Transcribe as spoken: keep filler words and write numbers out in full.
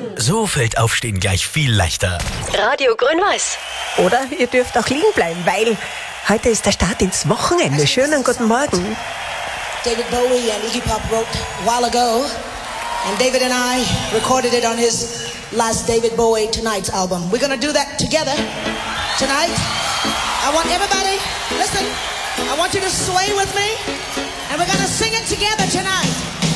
So fällt Aufstehen gleich viel leichter. Radio Grün-Weiß. Oder ihr dürft auch liegen bleiben, weil heute ist der Start ins Wochenende. Schönen guten Morgen. David Bowie and Iggy Pop wrote a while ago, and David and I recorded it on his last David Bowie Tonight's album. We're going to do that together tonight. I want everybody, listen, I want you to sway with me, and we're going to sing it together tonight.